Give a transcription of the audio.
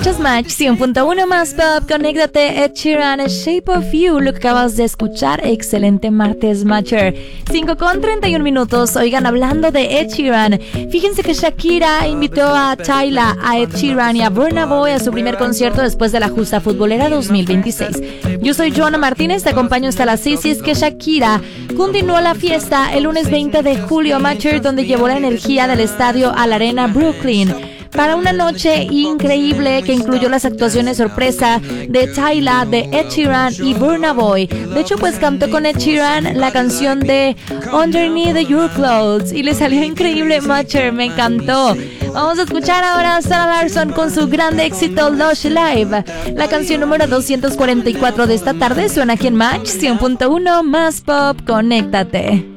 Escuchas Match 100.1 más pop, conéctate. Ed Sheeran, Shape of You, lo que acabas de escuchar. Excelente martes, Matcher. 5:31 minutos. Oigan, hablando de Ed Sheeran, fíjense que Shakira invitó a Tyla, a Ed Sheeran y a Burna Boy a su primer concierto después de la justa futbolera 2026. Yo soy Joana Martínez, te acompaño hasta las 6 y es que Shakira continuó la fiesta el lunes 20 de julio, Matcher, donde llevó la energía del estadio a la Arena Brooklyn para una noche increíble que incluyó las actuaciones sorpresa de Tyla, de Ed Sheeran y Burna Boy. De hecho, pues cantó con Ed Sheeran la canción de Underneath Your Clothes y le salió increíble, Matcher, me encantó. Vamos a escuchar ahora a Sarah Larsson con su gran éxito Lush Live. La canción número 244 de esta tarde suena aquí en Match 100.1 más pop, conéctate.